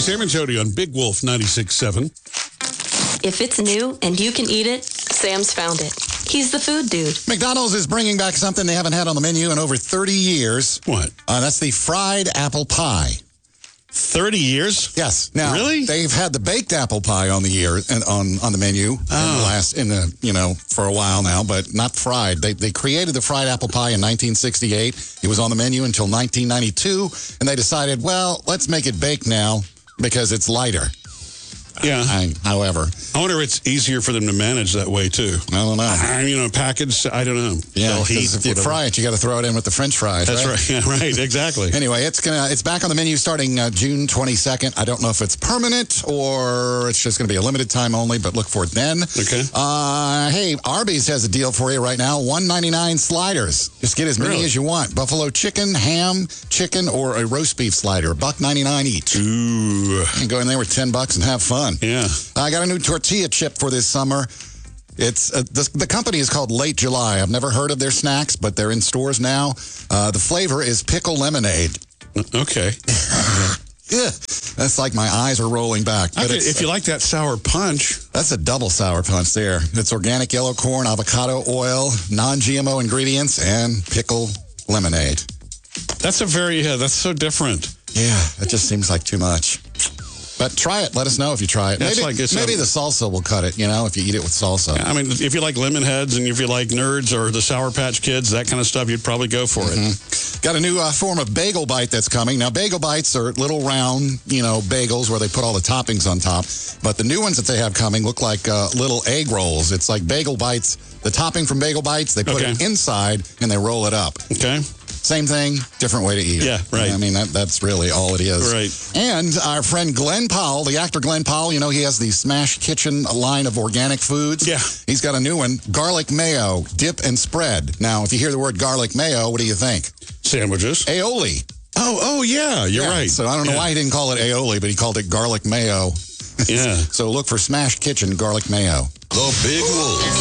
Sam and Jody on Big Wolf 96.7. If it's new and you can eat it, Sam's found it. He's the food dude. McDonald's is bringing back something they haven't had on the menu in over 30 years. What? That's the fried apple pie. 30 years? Yes. Now, really? They've had the baked apple pie on the menu for a while now, but not fried. They created the fried apple pie in 1968. It was on the menu until 1992, and they decided, well, let's make it baked now because it's lighter. Yeah. However, I wonder if it's easier for them to manage that way, too. I don't know. Packaged, I don't know. Yeah, heat, if you fry it, you got to throw it in with the French fries. That's right. Yeah, right. Exactly. Anyway, it's back on the menu starting June 22nd. I don't know if it's permanent or it's just going to be a limited time only, but look for it then. Okay. Hey, Arby's has a deal for you right now. $1.99 sliders. Just get as many as you want. Buffalo chicken, ham, chicken, or a roast beef slider. $1.99 each. Ooh. You can go in there with $10 and have fun. Yeah. I got a new tortilla chip for this summer. It's the company is called Late July. I've never heard of their snacks, but they're in stores now. The flavor is pickle lemonade. Okay. Yeah, that's like my eyes are rolling back. But if you like that sour punch. That's a double sour punch there. It's organic yellow corn, avocado oil, non-GMO ingredients, and pickle lemonade. That's that's so different. Yeah, it just seems like too much. But try it. Let us know if you try it. Maybe the salsa will cut it, if you eat it with salsa. I mean, if you like lemon heads and if you like nerds or the Sour Patch Kids, that kind of stuff, you'd probably go for it. Got a new form of bagel bite that's coming. Now, bagel bites are little round, bagels where they put all the toppings on top. But the new ones that they have coming look like little egg rolls. It's like bagel bites. The topping from bagel bites, they put it inside and they roll it up. Okay. Same thing, different way to eat it. Yeah, right. I mean, that's really all it is. Right. And our friend Glenn Powell, the actor Glenn Powell, he has the Smash Kitchen line of organic foods. Yeah. He's got a new one, garlic mayo, dip and spread. Now, if you hear the word garlic mayo, what do you think? Sandwiches. Aioli. Oh, yeah, you're right. So I don't know why he didn't call it aioli, but he called it garlic mayo. Yeah. So look for Smash Kitchen garlic mayo. The Big Wolf.